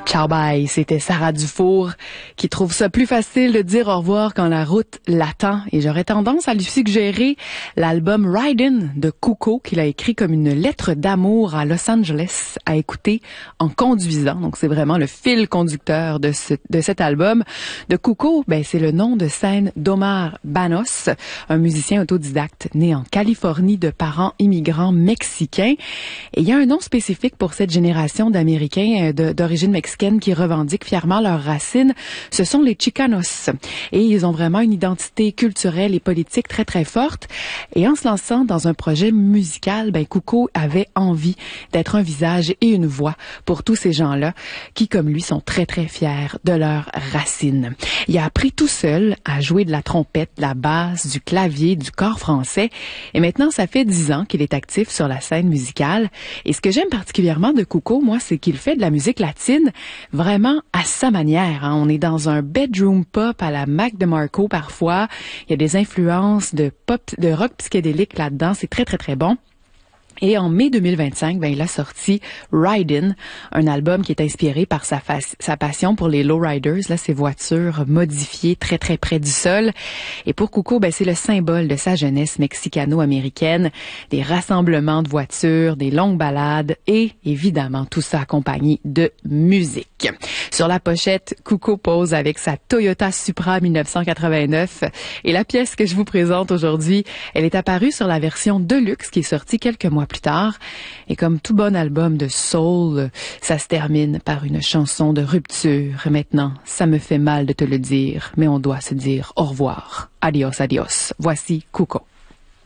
Ciao bye, c'était Sarah Dufour qui trouve ça plus facile de dire au revoir quand la route l'attend. Et j'aurais tendance à lui suggérer l'album Ridin' de Cuco qu'il a écrit comme une lettre d'amour à Los Angeles à écouter en conduisant. Donc c'est vraiment le fil conducteur de cet album. De Cuco, c'est le nom de scène d'Omar Banos, un musicien autodidacte né en Californie de parents immigrants mexicains. Et il y a un nom spécifique pour cette génération d'Américains d'origine mexicaine qui revendiquent fièrement leurs racines. Ce sont les Chicanos. Et ils ont vraiment une identité culturelle et politique très, très forte. Et en se lançant dans un projet musical, Cuco avait envie d'être un visage et une voix pour tous ces gens-là qui, comme lui, sont très, très fiers de leurs racines. Il a appris tout seul à jouer de la trompette, de la basse, du clavier, du cor français. Et maintenant, ça fait 10 ans qu'il est actif sur la scène musicale. Et ce que j'aime particulièrement de Cuco, moi, c'est qu'il fait de la musique latine vraiment à sa manière. On est dans un bedroom pop à la Mac DeMarco parfois. Il y a des influences de pop, de rock psychédélique là-dedans. C'est très, très, très bon. Et en mai 2025, il a sorti Ridin', un album qui est inspiré par sa passion pour les lowriders, là, ces voitures modifiées très, très près du sol. Et pour Cuco, c'est le symbole de sa jeunesse mexicano-américaine, des rassemblements de voitures, des longues balades et, évidemment, tout ça accompagné de musique. Sur la pochette, Cuco pose avec sa Toyota Supra 1989. Et la pièce que je vous présente aujourd'hui, elle est apparue sur la version Deluxe qui est sortie quelques mois plus tard. Et comme tout bon album de soul, ça se termine par une chanson de rupture. Et maintenant, ça me fait mal de te le dire, mais on doit se dire au revoir. Adios, adios. Voici Cuco.